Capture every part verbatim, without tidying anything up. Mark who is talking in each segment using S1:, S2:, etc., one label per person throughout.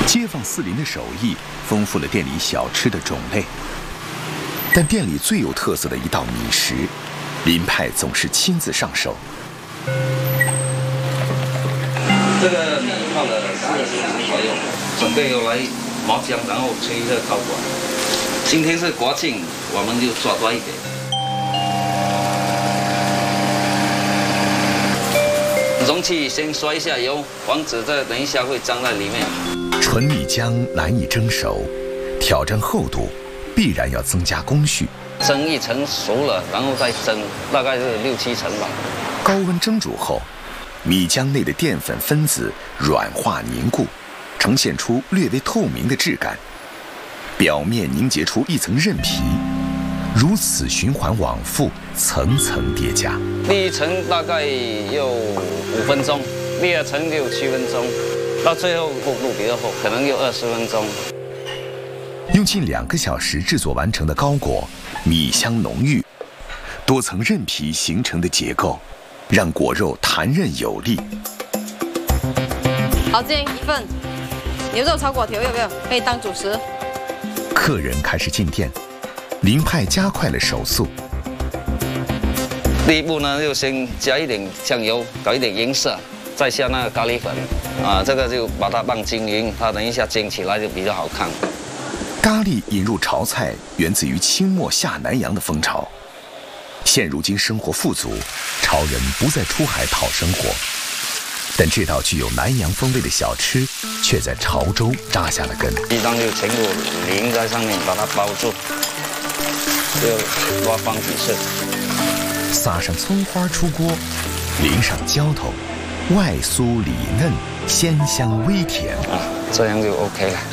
S1: 街坊四邻的手艺丰富了店里小吃的种类，但店里最有特色的一道米食，林派总是亲自上手。
S2: 这个米泡了四十分钟左右，准备要来麻浆，然后吹热高管。今天是国庆，我们就抓多一点。容器先刷一下油，防止这等一下会粘在里面。
S1: 纯米浆难以蒸熟，挑战厚度，必然要增加工序。
S2: 蒸一层熟了，然后再蒸，大概是六七层吧。
S1: 高温蒸煮后，米浆内的淀粉分子软化凝固，呈现出略微透明的质感，表面凝结出一层韧皮，如此循环往复，层层叠加。
S2: 第一层大概要五分钟，第二层就七分钟，到最后厚度比较厚，可能有二十分钟。
S1: 用近两个小时制作完成的糕果，米香浓郁，多层韧皮形成的结构，让果肉弹韧有力。
S3: 好，这样一份牛肉炒粿条要不要？可以当主食。
S1: 客人开始进店，林派加快了手速。
S2: 第一步呢，就先加一点酱油，搞一点颜色，再下那个咖喱粉，啊，这个就把它拌均匀，它等一下煎起来就比较好看。
S1: 咖喱引入潮菜，源自于清末下南洋的风潮。现如今生活富足，潮人不再出海讨生活，但这道具有南洋风味的小吃，却在潮州扎下了根。
S2: 鸡蛋就全部淋在上面，把它包住，就多放几次。
S1: 撒上葱花出锅，淋上浇头，外酥里嫩，鲜香微甜。
S2: 啊，这样就 OK 了。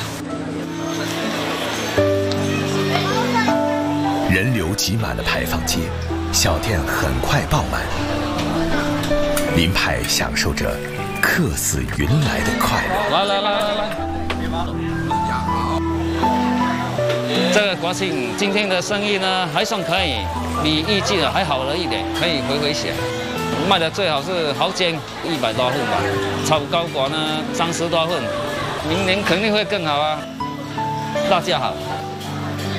S1: 人流挤满了排放街，小店很快爆满。林派享受着客似云来的快乐。
S2: 来来来来来，这个国庆今天的生意呢还算可以，比预计的还好了一点，可以回回血。卖的最好是蚝煎一百多份吧，炒糕果呢三十多份，明年肯定会更好啊，大家好。